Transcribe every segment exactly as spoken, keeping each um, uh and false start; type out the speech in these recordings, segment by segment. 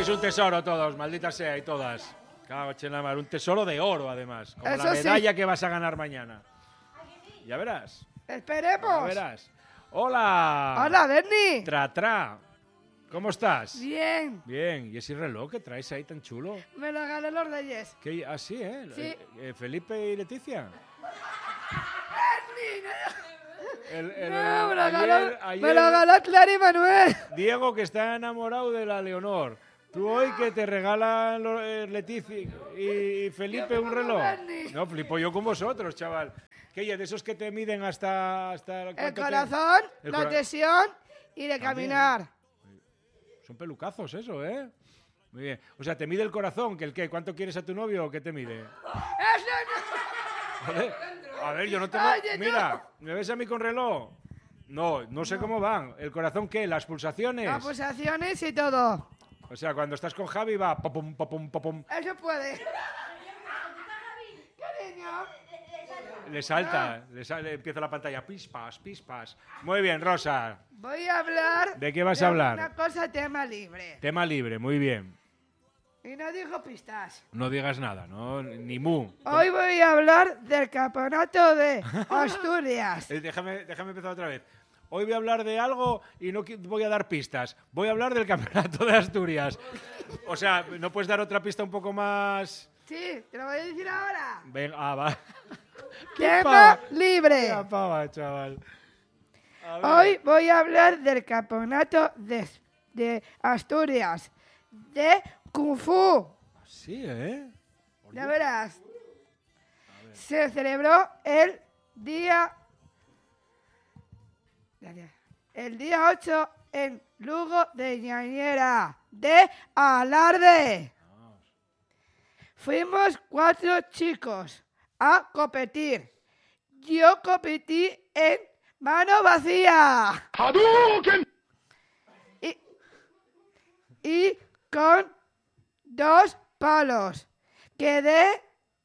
Sois un tesoro todos, maldita sea, y todas. Cago en la mar, un tesoro de oro, además. Como Eso la medalla sí. que vas a ganar mañana. Ya verás. Esperemos. Ya verás. Hola. Hola, Bernie. Tra, tra. ¿Cómo estás? Bien. Bien. ¿Y ese reloj que traes ahí tan chulo? Me lo gané los Reyes. ¿Qué? Ah, sí, ¿eh? Sí. Eh, eh, ¿Felipe y Leticia? El, el, No, me lo ayer- ganó, ayer me lo ganó Clara y Manuel. Diego, que está enamorado de la Leonor. Tú hoy que te regalan lo- eh, Leticia y Felipe Yo un me reloj. pongo Bernie. No, flipo yo con vosotros, chaval. ¿Qué? ¿De esos que te miden hasta... hasta El cuánto te- corazón, El la cora- tensión y de También, caminar. Son pelucazos eso, ¿eh? Muy bien. O sea, te mide el corazón, que el qué, ¿cuánto quieres a tu novio o qué te mide? ¡Eso no! A ver, a ver, yo no tengo... Oye, tú. Mira, ¿me ves a mí con reloj? No, no sé cómo van. ¿El corazón qué? ¿Las pulsaciones? Las pulsaciones y todo. O sea, cuando estás con Javi va popum, popum, popum. Eso puede. Cariño. Le salta, le sale, empieza la pantalla. Pispas, pispas. Muy bien, Rosa. Voy a hablar. ¿De qué vas a hablar? Una cosa, tema libre. Tema libre, muy bien. Y no digo pistas. No digas nada, ¿no? Ni mu. Hoy voy a hablar del campeonato de Asturias. Eh, déjame, déjame empezar otra vez. Hoy voy a hablar de algo y no qui- voy a dar pistas. Voy a hablar del campeonato de Asturias. O sea, ¿no puedes dar otra pista un poco más...? Sí, te lo voy a decir ahora. Venga, ah, va. Tema pava. libre. Qué pava, chaval. A ver. Hoy voy a hablar del campeonato de, de Asturias de Kung Fu. Sí, ¿eh? Ya verás. Se celebró el día el día ocho en Lugo de Ñañera de Alarde. Fuimos cuatro chicos a competir. Yo competí en mano vacía. Y, y con dos palos. Quedé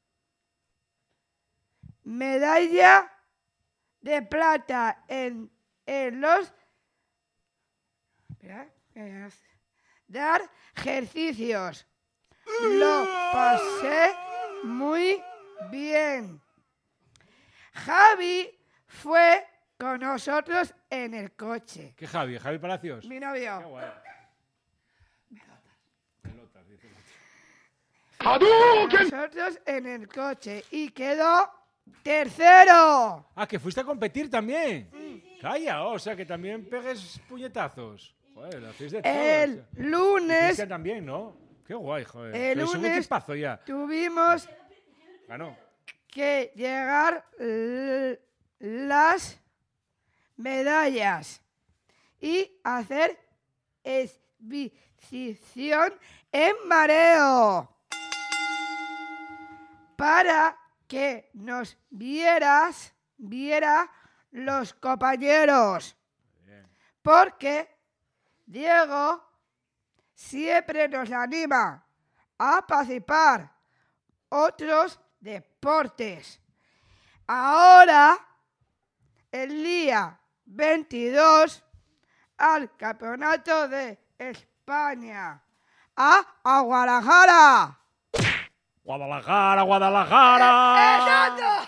medalla de plata en, en los espera, eh, dar ejercicios. Lo pasé muy bien. Javi fue con nosotros en el coche. ¿Qué Javi? ¿Javi Palacios? Mi Qué novio. guay. Pelotas, dice. Nosotros en el coche y quedó tercero. Ah, que fuiste a competir también. Calla, o sea, que también pegues puñetazos. Joder, lo hacéis de todo. El o sea. Y lunes Cristian también, ¿no? Qué guay, joder. El Sois un lunes- equipazo ya. tuvimos Ganó. que llegar l- las medallas y hacer exhibición en mareo para que nos vieras viera los compañeros, porque Diego siempre nos anima a participar otros deportes. Ahora, el día veintidós, al Campeonato de España, a, a Guadalajara. Guadalajara, Guadalajara. ¡Exacto!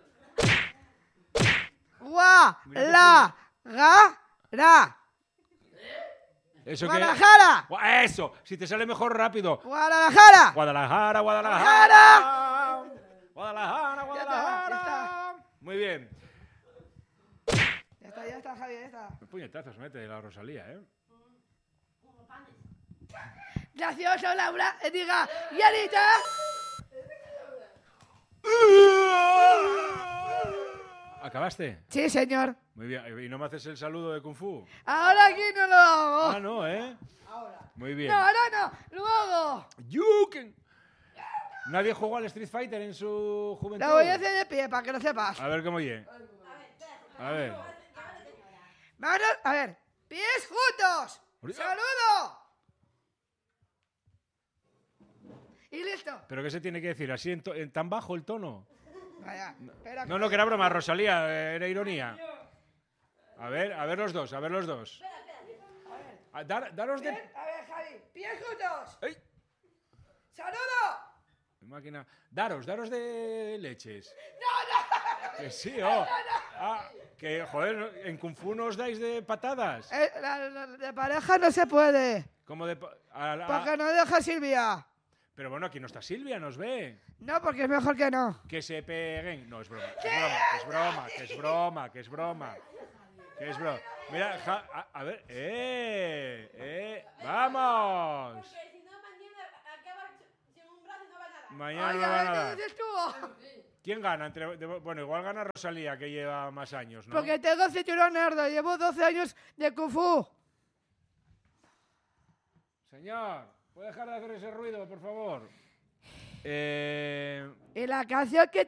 Guadalajara. Eso que... Guadalajara. Gua- Eso, si te sale mejor rápido. Guadalajara. Guadalajara, Guadalajara. Guadalajara, Ya está, ya Guadalajara. Muy bien. Ya está, ya está, Javier, ya está. Qué puñetazos mete la Rosalía, ¿eh? Gracioso, Laura. Eh, Diga, Yanita. ¿Acabaste? Sí, señor. Muy bien. ¿Y no me haces el saludo de Kung Fu? Ahora aquí no lo hago. Ah, no, ¿eh? Muy bien. No, ahora no. Luego. Yuken. ¿Nadie jugó al Street Fighter en su juventud? Lo voy a hacer de pie para que lo sepas. A ver cómo oye. A ver. Manos, a ver. Pies juntos. Saludo. Y listo. ¿Pero qué se tiene que decir? ¿Así en, to- en tan bajo el tono? Vaya. Espera, No, no, que era broma, Rosalía, eh, era ironía. A ver, a ver los dos, a ver los dos. A- dar- daros de... Bien, a ver, Javi, pies juntos. ¡Ey! ¡Saludo! Máquina. Daros, daros de leches. ¡No, no! Que sí, oh. Ah, que, joder, en Kung Fu no os dais de patadas. Eh, la- la- de pareja no se puede. Como de... pa- a la- Porque no deja a Silvia. Pero bueno, aquí no está Silvia, nos ve. No, porque es mejor que no. Que se peguen. No, es broma. Que es broma, que es broma, que es broma, que es broma. Que es broma. Mira, ja- a, a ver. ¡Eh! ¡Eh! ¡Vamos! Porque si no, mañana acaba sin un brazo y no va a nada. Mañana Oye, no va a a ver, nada. ¿qué dices tú? ¿Quién gana? Entre, de- bueno, igual gana Rosalía, que lleva más años, ¿no? Porque tengo cinturón negro. Llevo doce años de Kung Fu. Señor, ¿puede dejar de hacer ese ruido, por favor? Eh, Y la canción que